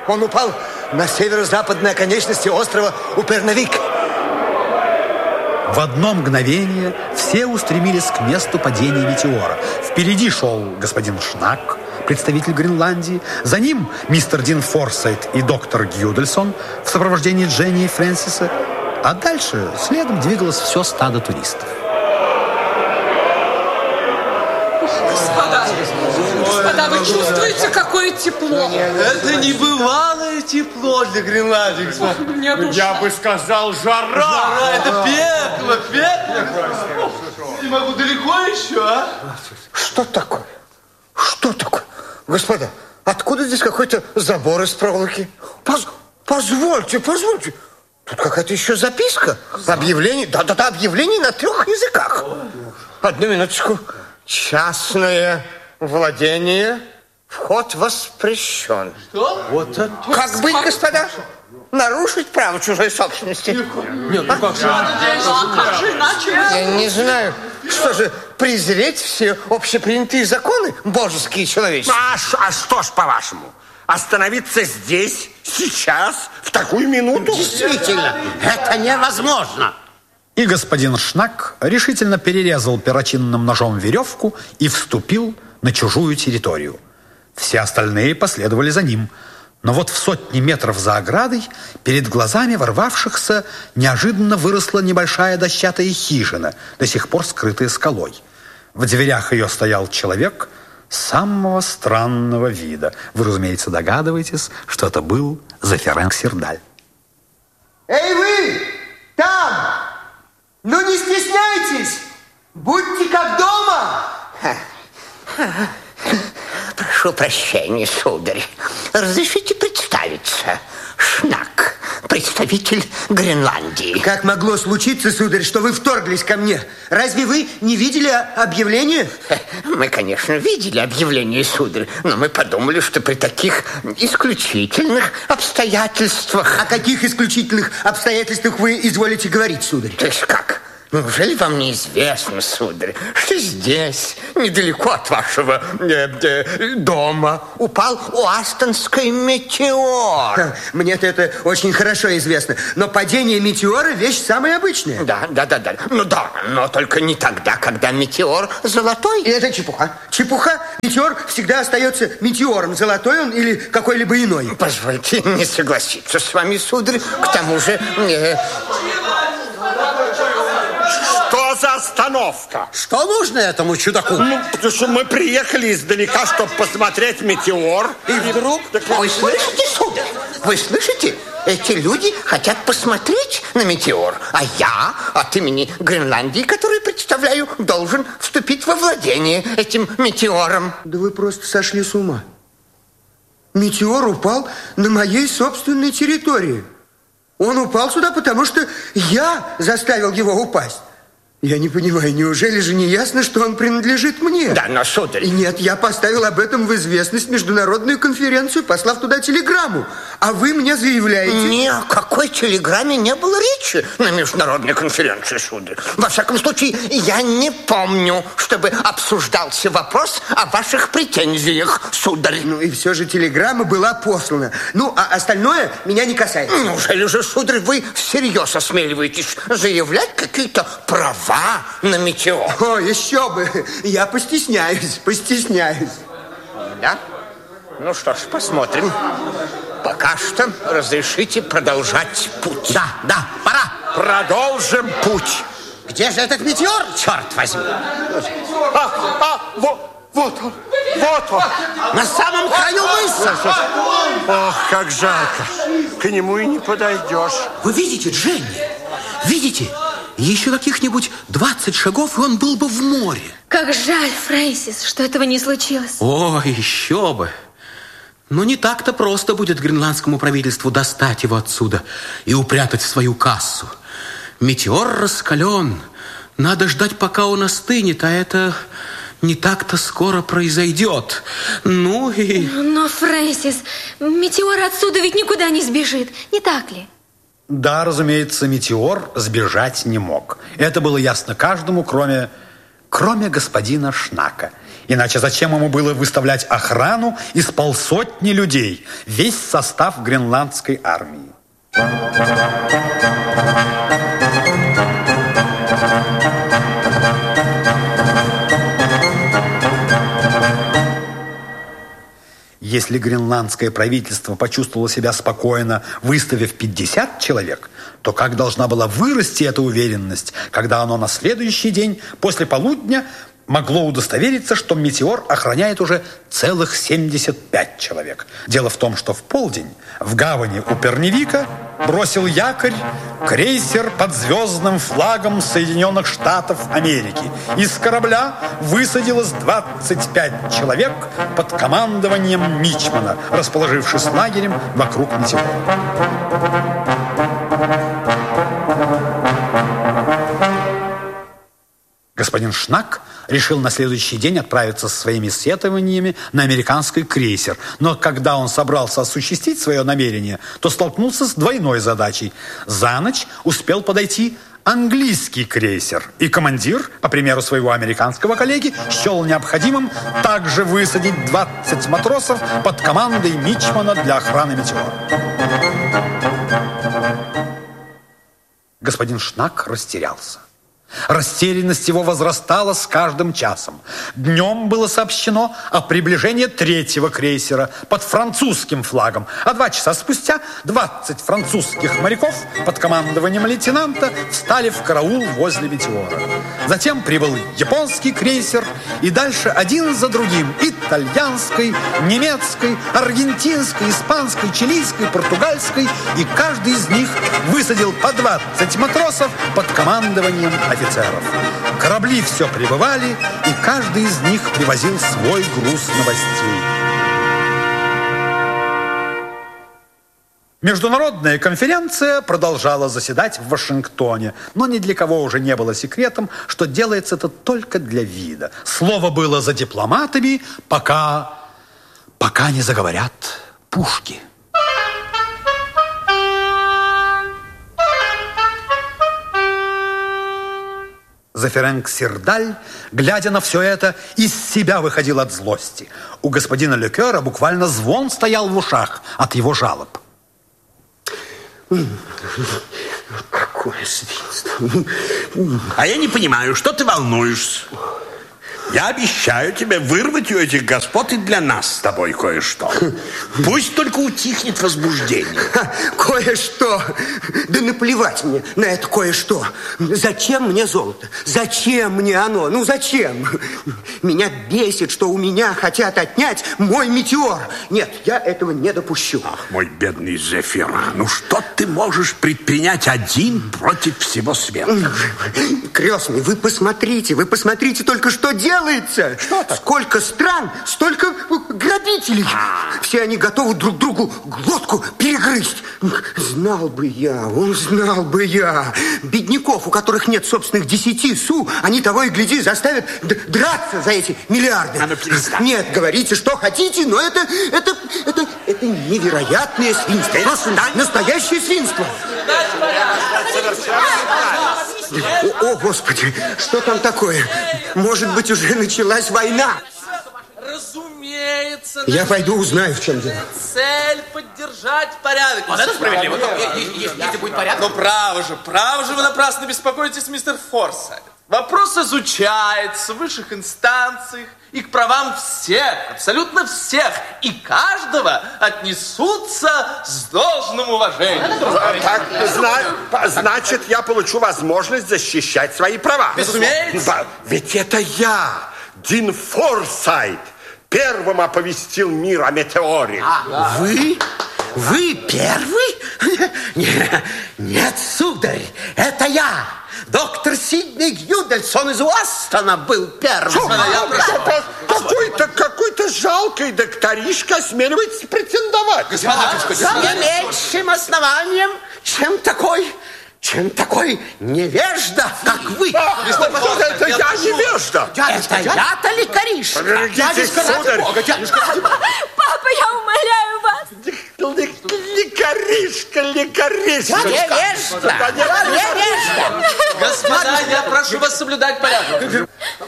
Он упал на северо-западной оконечности острова Упернавик. В одно мгновение все устремились к месту падения метеора. Впереди шел господин Шнак, представитель Гренландии. За ним мистер Дин Форсайт и доктор Гюдельсон в сопровождении Дженни и Фрэнсиса. А дальше следом двигалось все стадо туристов. Господа, вы чувствуете, какое тепло? Это небывалое тепло для Гренландии, господа. Я бы сказал, жара. Жара, это пекло. Не могу далеко еще, а? Что такое? Что такое? Господа, откуда здесь какой-то забор из проволоки? Позвольте. Тут какая-то еще записка. Объявление. Да, объявление на 3 языках. Одну минуточку. Частное владение. Вход воспрещен. Что? Вот это... Как быть, господа? Нарушить право чужой собственности? Нет, ну как же? Как же иначе? Я не знаю. Что же, презреть все общепринятые законы, божеские и человеческие? А что ж, по-вашему, остановиться здесь, сейчас, в такую минуту? Действительно, это невозможно. И господин Шнак решительно перерезал перочинным ножом веревку и вступил на чужую территорию. Все остальные последовали за ним. Но вот в 100 метров за оградой перед глазами ворвавшихся неожиданно выросла небольшая дощатая хижина, до сих пор скрытая скалой. В дверях ее стоял человек самого странного вида. Вы, разумеется, догадываетесь, что это был Зефирен Ксирдаль. Эй, вы! Там! Ну не стесняйтесь! Будьте как дома! Прошу прощения, сударь. Разрешите представиться? Шнак, представитель Гренландии. Как могло случиться, сударь, что вы вторглись ко мне? Разве вы не видели объявление? Мы, конечно, видели объявление, сударь, но мы подумали, что при таких исключительных обстоятельствах... О каких исключительных обстоятельствах вы изволите говорить, сударь? То есть как? Неужели вам неизвестно, сударь, что здесь, недалеко от вашего дома, упал Уастонский метеор? Мне-то это очень хорошо известно. Но падение метеора – вещь самая обычная. Да. Ну да, но только не тогда, когда метеор золотой. И это чепуха. Чепуха. Метеор всегда остается метеором. Золотой он или какой-либо иной. Позвольте не согласиться с вами, сударь. К тому же... Что за остановка? Что нужно этому чудаку? Ну, потому что мы приехали издалека, чтобы посмотреть метеор. И вдруг... Вы слышите, сударь? Вы слышите? Эти люди хотят посмотреть на метеор. А я от имени Гренландии, которую представляю, должен вступить во владение этим метеором. Да вы просто сошли с ума. Метеор упал на моей собственной территории. Он упал сюда, потому что я заставил его упасть. Я не понимаю, неужели же не ясно, что он принадлежит мне? Да, но, сударь... И нет, я поставил об этом в известность международную конференцию, послав туда телеграмму. А вы мне заявляете... Ни о какой телеграмме не было речи на международной конференции, сударь. Во всяком случае, я не помню, чтобы обсуждался вопрос о ваших претензиях, сударь. Ну и все же телеграмма была послана. Ну, а остальное меня не касается. Неужели же, сударь, вы всерьез осмеливаетесь заявлять какие-то права на метеор? О, еще бы. Я постесняюсь. Да? Ну что ж, посмотрим. Пока что разрешите продолжать путь. Да, пора. Продолжим путь. Где же этот метеор, черт возьми? Вот он. На самом краю мыса. Ох, как жарко. К нему и не подойдешь. Вы видите, Дженни? Видите? Еще каких-нибудь 20 шагов, и он был бы в море. Как жаль, Фрэнсис, что этого не случилось. О, еще бы. Но не так-то просто будет гренландскому правительству достать его отсюда и упрятать в свою кассу. Метеор раскален. Надо ждать, пока он остынет, а это не так-то скоро произойдет. Ну и... Но, Фрэнсис, метеор отсюда ведь никуда не сбежит, не так ли? Да, разумеется, метеор сбежать не мог. Это было ясно каждому, кроме кроме господина Шнака. Иначе зачем ему было выставлять охрану из 150 людей, весь состав гренландской армии? Если гренландское правительство почувствовало себя спокойно, выставив 50 человек, то как должна была вырасти эта уверенность, когда оно на следующий день после полудня могло удостовериться, что «Метеор» охраняет уже целых 75 человек. Дело в том, что в полдень в гавани у Перневика бросил якорь крейсер под звездным флагом Соединенных Штатов Америки. Из корабля высадилось 25 человек под командованием Мичмана, расположившись лагерем вокруг «Метеора». Господин Шнак решил на следующий день отправиться со своими сетованиями на американский крейсер. Но когда он собрался осуществить свое намерение, то столкнулся с двойной задачей. За ночь успел подойти английский крейсер. И командир, по примеру своего американского коллеги, счел необходимым также высадить 20 матросов под командой Мичмана для охраны «Метеора». Господин Шнак растерялся. Растерянность его возрастала с каждым часом. Днем было сообщено о приближении 3-го крейсера под французским флагом, а 2 часа спустя 20 французских моряков под командованием лейтенанта встали в караул возле «Метеора». Затем прибыл японский крейсер, и дальше один за другим итальянской, немецкой, аргентинской, испанской, чилийской, португальской, и каждый из них высадил по 20 матросов под командованием офицеров. Корабли все прибывали, и каждый из них привозил свой груз новостей. Международная конференция продолжала заседать в Вашингтоне, но ни для кого уже не было секретом, что делается это только для вида. Слово было за дипломатами, пока не заговорят пушки. Зефирен Ксирдаль, глядя на все это, из себя выходил от злости. У господина Лекера буквально звон стоял в ушах от его жалоб. Какое свинство. А я не понимаю, что ты волнуешься? Я обещаю тебе вырвать у этих господ и для нас с тобой кое-что. Пусть только утихнет возбуждение. Кое-что? Да наплевать мне на это кое-что. Зачем мне золото? Зачем мне оно? Ну зачем? Меня бесит, что у меня хотят отнять мой «Метеор». Нет, я этого не допущу. Ах, мой бедный Зефиран, ну что ты можешь предпринять один против всего света? Крестный, вы посмотрите только, что делается. Сколько стран, столько грабителей. Все они готовы друг другу глотку перегрызть. Знал бы я. Бедняков, у которых нет собственных 10 су, они того и гляди заставят драться за эти миллиарды. Нет, говорите, что хотите, но это невероятное свинство. Просто настоящее свинство. О, Господи, что там такое? Может быть, уже началась война? Разумеется. Я пойду узнаю, в чем дело. Цель поддержать порядок. Вот это справедливо. Если будет порядок. Ну, право же, вы напрасно беспокоитесь, мистер Форсайт. Вопрос изучается в высших инстанциях, и к правам всех, абсолютно всех, и каждого отнесутся с должным уважением. Значит, я получу возможность защищать свои права. Разумеется. Ведь это я, Дин Форсайт, первым оповестил мир о «Метеоре». Вы? Вы первый? Нет, сударь, это я. Доктор Сидней Гюдельсон из Уастона был первым. Какой-то жалкий докторишка осмеливается претендовать. С не меньшим основанием, чем такой невежда, как вы. Это я невежда. Это я-то лекаришка. Дядюшка, сударь. Папа, я умоляю вас. Лекаришка. Невежда. Господа, я прошу вас соблюдать порядок.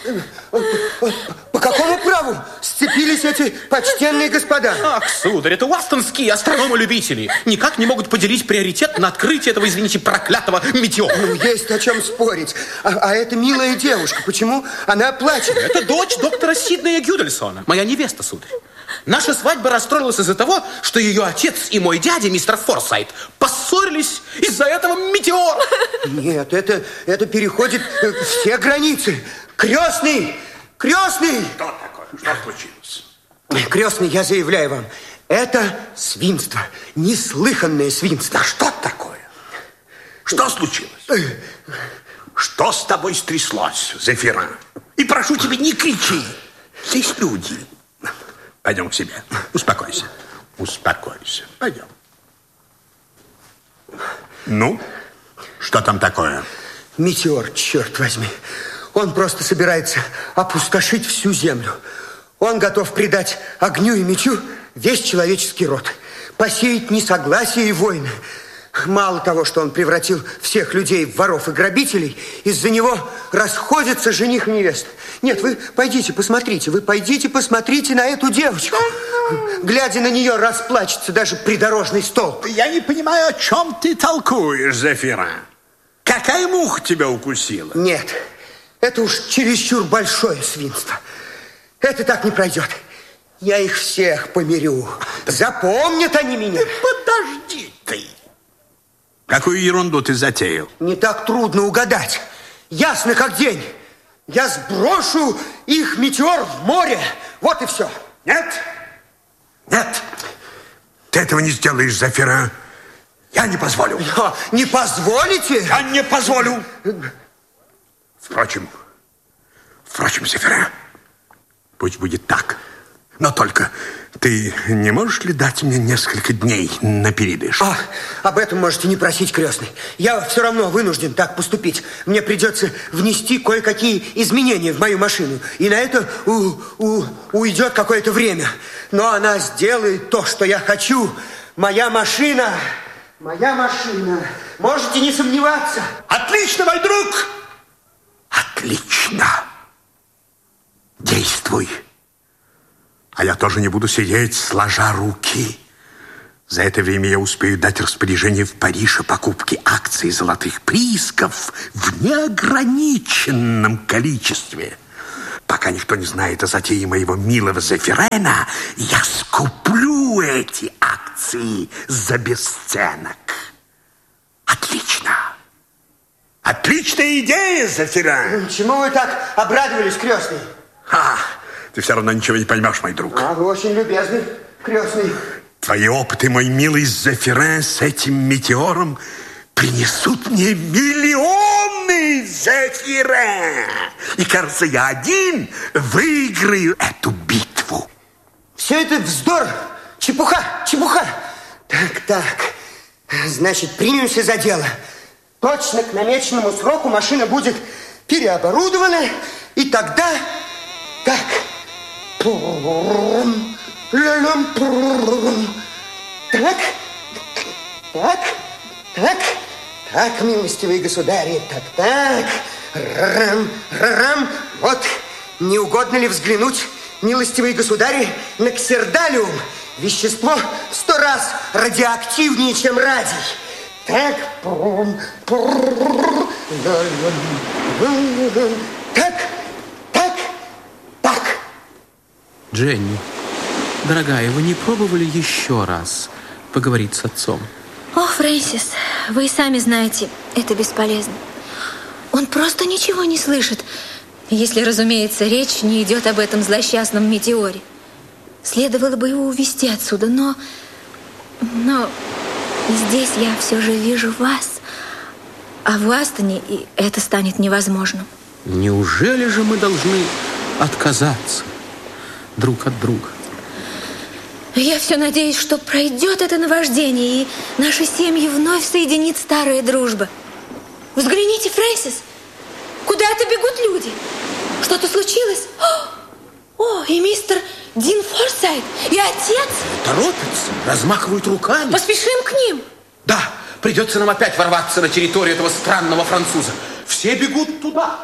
По какому праву сцепились эти почтенные господа? Ах, сударь, это уастонские астрономы-любители. Никак не могут поделить приоритет на открытие этого, извините, проклятого метеора. Ну, есть о чем спорить. А эта милая девушка, почему она плачет? Это дочь доктора Сиднея Гюдельсона, моя невеста, сударь. Наша свадьба расстроилась из-за того, что ее отец и мой дядя, мистер Форсайт, поссорились из-за этого метеора. Нет, это переходит все границы. Крестный! Крестный! Что такое? Что случилось? Крестный, я заявляю вам, это свинство. Неслыханное свинство. Да что такое? Что случилось? Что с тобой стряслось, Зефира? И прошу тебя, не кричи. Здесь люди. Пойдем к себе. Успокойся. Успокойся. Пойдем. Ну, что там такое? Метеор, черт возьми. Он просто собирается опустошить всю землю. Он готов предать огню и мечу весь человеческий род. Посеять несогласие и войны. Мало того, что он превратил всех людей в воров и грабителей, из-за него расходятся жених и невеста. Нет, вы пойдите посмотрите, на эту девочку. Глядя на нее, расплачется даже придорожный столб. Я не понимаю, о чем ты толкуешь, Зефира. Какая муха тебя укусила? Нет, это уж чересчур большое свинство. Это так не пройдет. Я их всех помирю. Запомнят они меня. Подожди ты. Какую ерунду ты затеял? Не так трудно угадать. Ясно как день. Я сброшу их метеор в море. Вот и все. Нет. Нет. Ты этого не сделаешь, Зефира. Я не позволю. Не позволите? Я не позволю. Впрочем, Зефира, пусть будет так. Но только ты не можешь ли дать мне несколько дней на передыш? Об этом можете не просить, крестный. Я все равно вынужден так поступить. Мне придется внести кое-какие изменения в мою машину. И на это уйдет какое-то время. Но она сделает то, что я хочу. Моя машина. Можете не сомневаться. Отлично, мой друг. Отлично. Действуй. А я тоже не буду сидеть, сложа руки. За это время я успею дать распоряжение в Париж о покупке акций золотых приисков в неограниченном количестве. Пока никто не знает о затее моего милого Зефирена, я скуплю эти акции за бесценок. Отлично. Отличная идея, Зефирен. Чему вы так обрадовались, крестный? Ты все равно ничего не поймешь, мой друг. Вы очень любезны, крестный. Твои опыты, мой милый Зефирен, с этим метеором принесут мне миллионы, Зефирен. И, кажется, я один выиграю эту битву. Все это вздор, чепуха. Так. Значит, примемся за дело. Точно к намеченному сроку машина будет переоборудована, и тогда... Так, милостивые государи, так, вот, не угодно ли взглянуть, милостивые государи, на ксердалиум, вещество в 100 раз радиоактивнее, чем радий. Так, Дженни, дорогая, вы не пробовали еще раз поговорить с отцом? О, Фрэнсис, вы и сами знаете, это бесполезно. Он просто ничего не слышит, если, разумеется, речь не идет об этом злосчастном метеоре. Следовало бы его увезти отсюда, но здесь я все же вижу вас, а в Астоне и это станет невозможным. Неужели же мы должны отказаться друг от друга? Я все надеюсь, что пройдет это наваждение, и наши семьи вновь соединит старая дружба. Взгляните, Фрэнсис, куда-то бегут люди. Что-то случилось? О, и мистер Дин Форсайт, и отец. Торопятся, размахивают руками. Поспешим к ним. Да, придется нам опять ворваться на территорию этого странного француза. Все все бегут туда.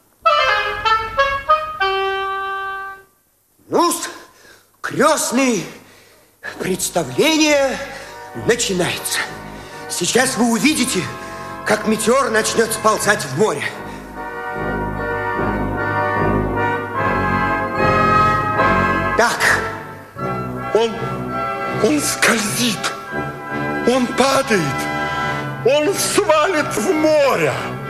Ну-с, крестные, представление начинается. Сейчас вы увидите, как метеор начнет сползать в море. Так. Он скользит, он падает, он свалит в море.